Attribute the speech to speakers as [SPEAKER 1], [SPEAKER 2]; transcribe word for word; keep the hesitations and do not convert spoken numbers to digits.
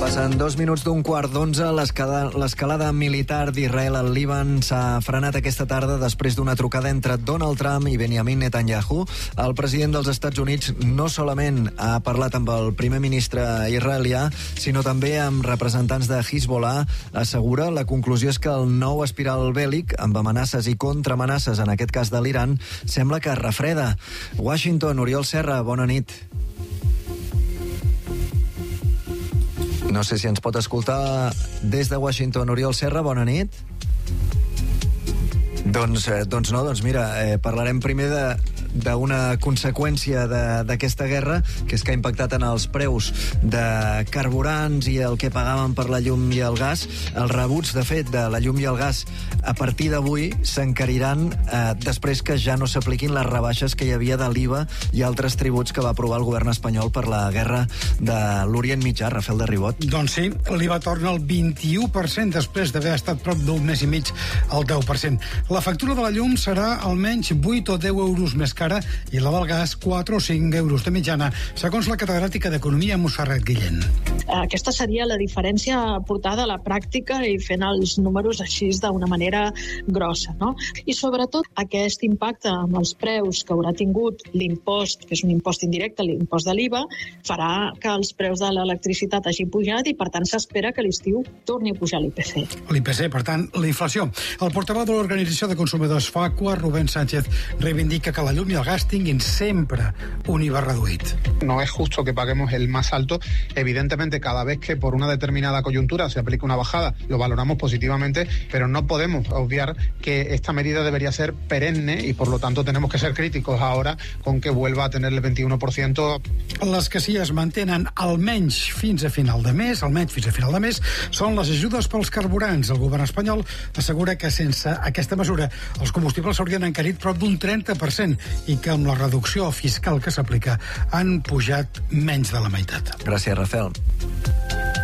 [SPEAKER 1] Passen dos minuts d'un quart d'onze. L'escalada militar d'Israel al Líban s'ha frenat aquesta tarda després d'una trucada entre Donald Trump i Benjamin Netanyahu. El president dels Estats Units no solament ha parlat amb el primer ministre israelià, sinó també amb representants de Hezbollah. Assegura, la conclusió és que el nou espiral bèl·lic, amb amenaces i contraamenaces, en aquest cas de l'Iran, sembla que refreda. Washington, Oriol Serra, bona nit. No sé si ens pot escoltar des de Washington. Oriol Serra, bona nit. Doncs, eh, doncs no, doncs mira, eh, parlarem primer de d'una conseqüència d'aquesta guerra, que és que ha impactat en els preus de carburants i el que pagàvem per la llum i el gas. Els rebuts, de fet, de la llum i el gas a partir d'avui s'encariran eh, després que ja no s'apliquin les rebaixes que hi havia de l'I V A i altres tributs que va aprovar el govern espanyol per la guerra de l'Orient Mitjà. Rafael de Ribot.
[SPEAKER 2] Doncs sí, l'I V A torna al vint-i-u per cent després d'haver estat prop d'un mes i mig al deu per cent. La factura de la llum serà almenys vuit o deu euros més cara i la del gas quatre o cinc euros de mitjana, segons la catedràtica d'Economia Montserrat Guillén.
[SPEAKER 3] Aquesta seria la diferència portada a la pràctica i fent els números així d'una manera grossa, no? I sobretot aquest impacte amb els preus que haurà tingut l'impost, que és un impost indirecte, l'impost de l'I V A, farà que els preus de l'electricitat hagin pujat i per tant s'espera que a l'estiu torni a pujar l'I P C.
[SPEAKER 2] L'I P C, per tant, la inflació. El portaveu de l'Organització de Consumidors Facua, Rubén Sánchez, reivindica que la llum i el gas tinguin sempre un I V A reduït.
[SPEAKER 4] No es justo que paguemos el más alto. Evidentemente, cada vez que por una determinada coyuntura se aplica una bajada, lo valoramos positivamente, pero no podemos obviar que esta medida debería ser perenne y, por lo tanto, tenemos que ser críticos ahora con que vuelva a tener el veintiuno por ciento.
[SPEAKER 2] Les que sí es mantenen almenys fins a final de mes, almenys fins a final de mes, són les ajudes pels carburants. El govern espanyol assegura que sense aquesta mesura els combustibles s'haurien encarit prop d'un trenta per cent i que amb la reducció fiscal que s'aplica han pujat menys de la meitat.
[SPEAKER 1] Gràcies, Rafael.